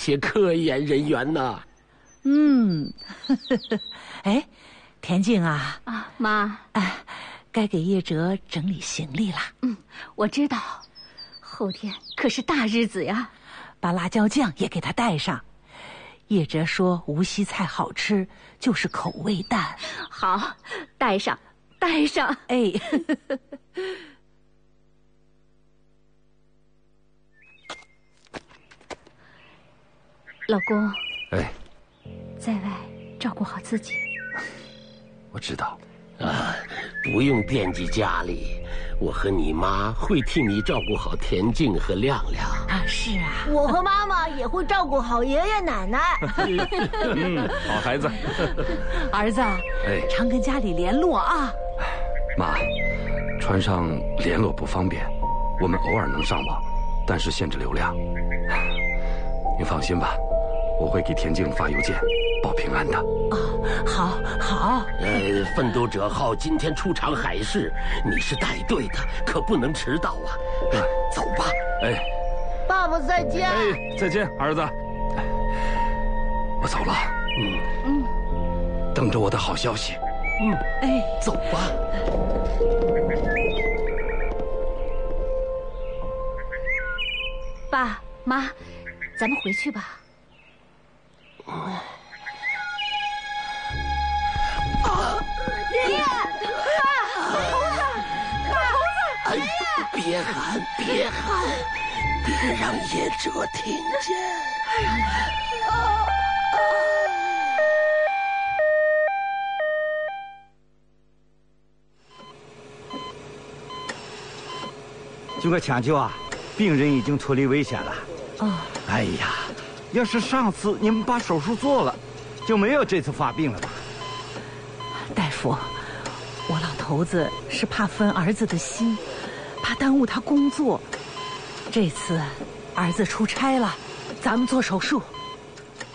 些科研人员呢。 哎，田静啊， 妈， 该给叶哲整理行李了。 我知道，后天可是大日子呀， 把辣椒酱也给他带上。叶哲说无锡菜好吃，就是口味淡。 好，带上。 哎， 老公， 哎， 在外照顾好自己。 我知道。 不用惦记家里，我和你妈会替你照顾好田静和亮亮。 是啊， 我和妈妈也会照顾好爷爷奶奶。 好孩子。 儿子，常跟家里联络啊。 妈，船上联络不方便，我们偶尔能上网，但是限制流量。您放心吧，我会给田静发邮件报平安的。 好。 奋斗者号今天出场海试，你是带队的，可不能迟到啊！走吧。 爸爸再见。 再见，儿子。我走了。等着我的好消息。 走吧。 爸妈，咱们回去吧。 爷爷， 别喊，别让叶哲听见。 经过抢救啊，病人已经脱离危险了。哎呀，要是上次你们把手术做了，就没有这次发病了吧？ 大夫，我老头子是怕分儿子的心，怕耽误他工作。这次儿子出差了，咱们做手术。